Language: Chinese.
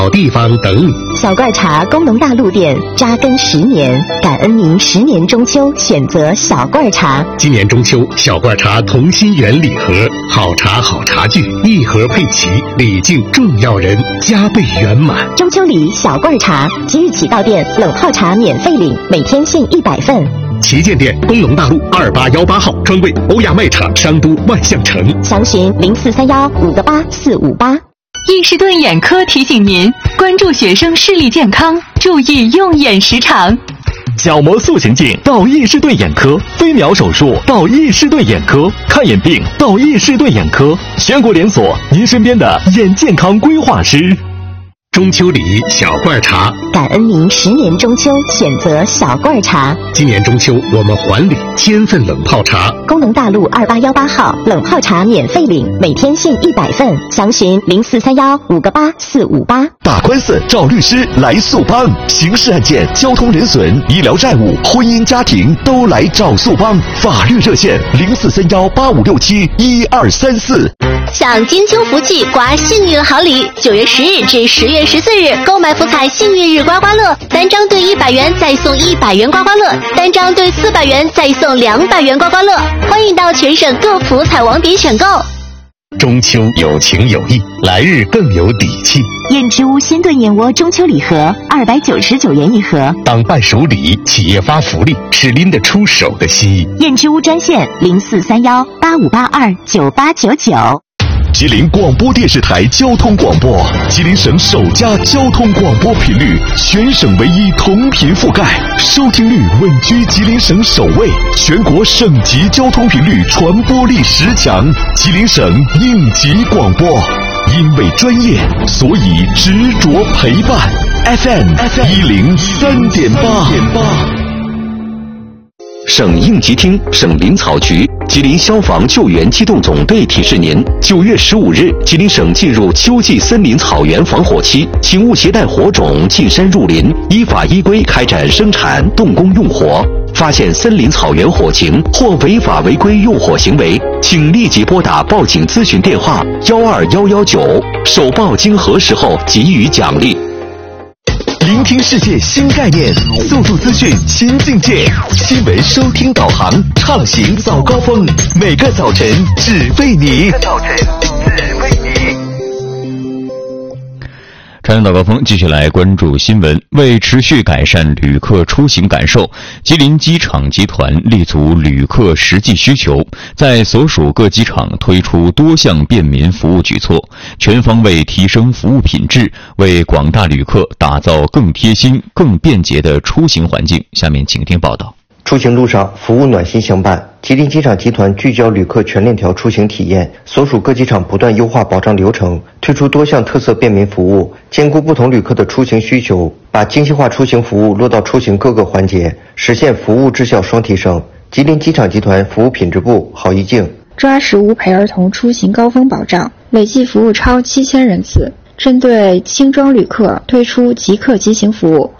好地方等你。 小罐茶工农大陆店扎根10年，感恩您10年中秋选择小罐茶。 今年中秋，小罐茶同心圆礼盒，好茶好茶具，一盒配齐，礼敬重要人，加倍圆满。 中秋礼小罐茶，即日起到店冷泡茶免费领，每天限100份。 旗舰店工农大路2818号，专柜欧亚卖场商都万象城。 详询0431588458。 伊士顿眼科提醒您关注学生视力健康，注意用眼时长。 角膜塑形镜到伊士顿眼科，飞秒手术到伊士顿眼科，看眼病到伊士顿眼科，全国连锁，您身边的眼健康规划师。 中秋礼小罐茶， 感恩您10年中秋选择小罐茶。 今年中秋我们还礼1000份冷泡茶。 工农大路2818号，冷泡茶免费领，每天限100份。详询0431588458。 大官司找律师来速帮，刑事案件、交通人损、医疗债务、婚姻家庭都来找速帮。法律热线043185671234。 享金秋福气，刮幸运好礼！9月10日至10月14日，购买福彩幸运日刮刮乐，单张兑100元再送100元刮刮乐，单张兑400元再送200元刮刮乐。欢迎到全省各福彩网点选购。 中秋有情有义，来日更有底气。 燕之屋鲜炖燕窝中秋礼盒299元一盒， 当伴手礼，企业发福利，是拎得出手的心意。 燕之屋专线043185829899。 吉林广播电视台交通广播，吉林省首家交通广播频率，全省唯一同频覆盖，收听率稳居吉林省首位，全国省级交通频率传播力10强，吉林省应急广播。因为专业，所以执着陪伴。FM 103.8。省应急厅、省林草局、吉林消防救援机动总队提示您：9月15日，吉林省进入秋季森林草原防火期，请勿携带火种进山入林，依法依规开展生产、动工用火。发现森林草原火情或违法违规用火行为，请立即拨打报警咨询电话12119，首报经核实后给予奖励。聆听世界新概念，速度资讯新境界，新闻收听导航，畅行早高峰，每个早晨只为你。 朝阳早高峰继续来关注新闻。为持续改善旅客出行感受，吉林机场集团立足旅客实际需求，在所属各机场推出多项便民服务举措，全方位提升服务品质，为广大旅客打造更贴心、更便捷的出行环境。下面请听报道。 出行路上服务暖心相伴，吉林机场集团聚焦旅客全链条出行体验，所属各机场不断优化保障流程，推出多项特色便民服务，兼顾不同旅客的出行需求，把精细化出行服务落到出行各个环节，实现服务质效双提升。吉林机场集团服务品质部郝一静： 抓实无陪儿童出行高峰保障，累计服务超7000人次。针对轻装旅客推出即刻即行服务，